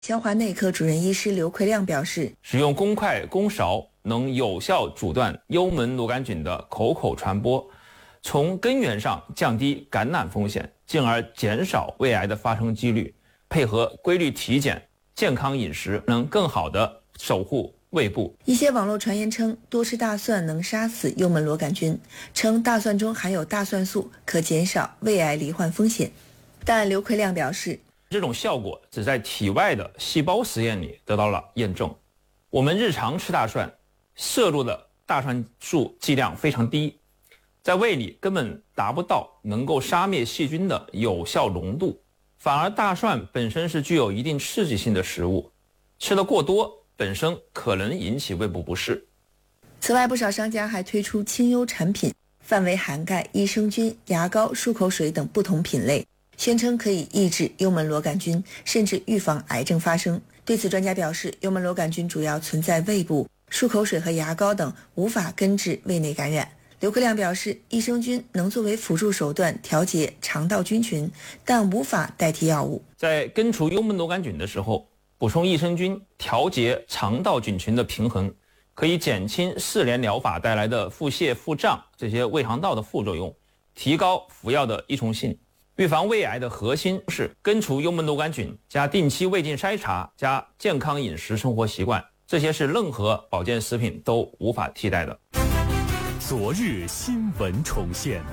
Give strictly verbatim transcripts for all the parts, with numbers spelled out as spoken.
消化内科主任医师刘奎亮表示， 使用公筷公勺能有效阻断幽门螺杆菌的口口传播，从根源上降低感染风险，进而减少胃癌的发生几率。配合规律体检、健康饮食，能更好地守护胃部。 一些网络传言称多吃大蒜能杀死幽门螺杆菌，称大蒜中含有大蒜素，可减少胃癌罹患风险。但刘奎亮表示， 这种效果只在体外的细胞实验里得到了验证。我们日常吃大蒜，摄入的大蒜素剂量非常低，在胃里根本达不到能够杀灭细菌的有效浓度。反而大蒜本身是具有一定刺激性的食物，吃得过多本身可能引起胃部不适。 此外，不少商家还推出清幽产品，范围涵盖益生菌、牙膏、漱口水等不同品类，宣称可以抑制幽门螺杆菌，甚至预防癌症发生。对此，专家表示，幽门螺杆菌主要存在胃部，漱口水和牙膏等无法根治胃内感染。刘克亮表示，益生菌能作为辅助手段调节肠道菌群，但无法代替药物。 在根除幽门螺杆菌的时候，补充益生菌调节肠道菌群的平衡，可以减轻四联疗法带来的腹泻、腹胀这些胃肠道的副作用，提高服药的依从性。预防胃癌的核心是根除幽门螺杆菌加定期胃镜筛查加健康饮食生活习惯，这些是任何保健食品都无法替代的。 昨日新闻重现，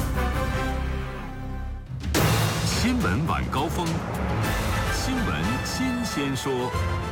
新闻晚高峰，新闻新鲜说。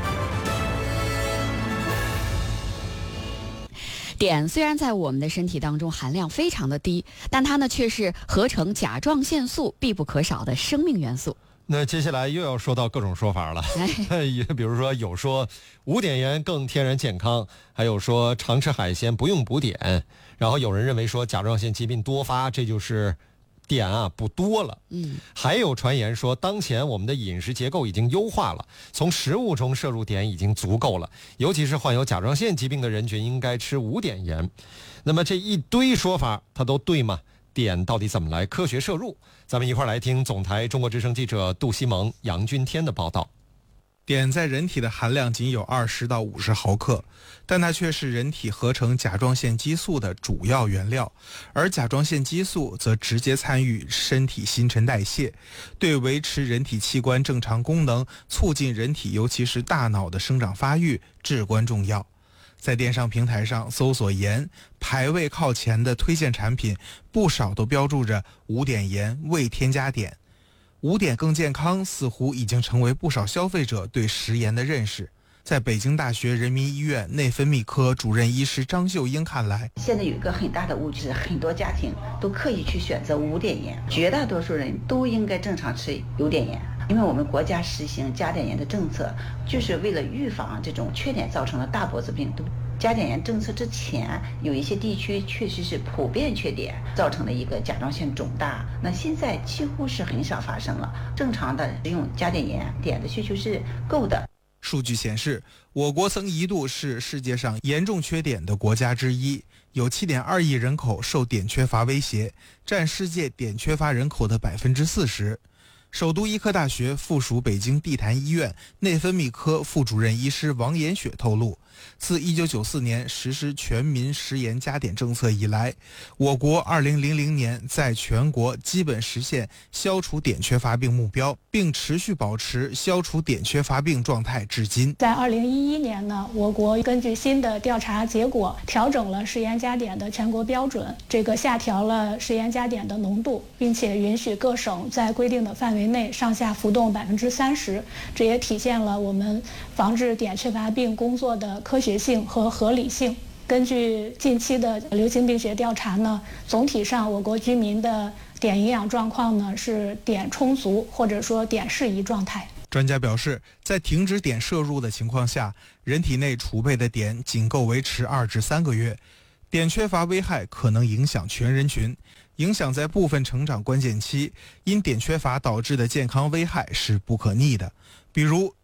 碘虽然在我们的身体当中含量非常的低，但它呢却是合成甲状腺素必不可少的生命元素。 那接下来又要说到各种说法了，比如说有说无碘盐更天然健康，还有说常吃海鲜不用补碘，然后有人认为说甲状腺疾病多发，这就是碘啊补多了。嗯，还有传言说当前我们的饮食结构已经优化了，从食物中摄入碘已经足够了，尤其是患有甲状腺疾病的人群应该吃无碘盐。那么这一堆说法它都对吗？碘到底怎么来科学摄入？咱们一块儿来听总台中国之声记者杜西蒙、杨君天的报道。 碘在人体的含量仅有二十到五十毫克，但它却是人体合成甲状腺激素的主要原料，而甲状腺激素则直接参与身体新陈代谢，对维持人体器官正常功能、促进人体尤其是大脑的生长发育至关重要。在电商平台上搜索盐，排位靠前的推荐产品不少都标注着无碘盐，未添加碘。无碘更健康似乎已经成为不少消费者对食盐的认识。在北京大学人民医院内分泌科主任医师张秀英看来， 现在有一个很大的误区，很多家庭都刻意去选择无碘盐，绝大多数人都应该正常吃有碘盐。因为我们国家实行加碘盐的政策，就是为了预防这种缺碘造成的大脖子病。加碘盐政策之前，有一些地区确实是普遍缺碘，造成了一个甲状腺肿大。那现在几乎是很少发生了，正常的使用加碘盐，碘的需求是够的。 数据显示，我国曾一度是世界上严重缺碘的国家之一，有 七点二亿人口受碘缺乏威胁，占世界碘缺乏人口的 百分之四十。首都医科大学附属北京地坛医院内分泌科副主任医师王延雪透露，自一九九四年实施全民食盐加碘政策以来，我国二零零零年在全国基本实现消除碘缺乏病目标，并持续保持消除碘缺乏病状态至今。 在二零一一年呢，我国根据新的调查结果，调整了食盐加碘的全国标准，这个下调了食盐加碘的浓度，并且允许各省在规定的范围内上下浮动百分之三十，这也体现了我们防治碘缺乏病工作的科学性和合理性。根据近期的流行病学调查呢，总体上我国居民的碘营养状况呢是碘充足或者说碘适宜状态。 专家表示，在停止碘摄入的情况下，人体内储备的碘仅够维持二至三个月。碘缺乏危害可能影响全人群，影响在部分成长关键期，因碘缺乏导致的健康危害是不可逆的，比如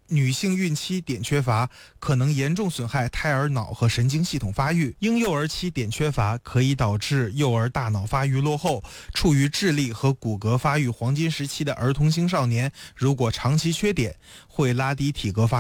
女性孕期碘缺乏可能严重损害胎儿脑和神经系统发育，婴幼儿期碘缺乏可以导致幼儿大脑发育落后。处于智力和骨骼发育黄金时期的儿童青少年，如果长期缺碘，会拉低体格发育。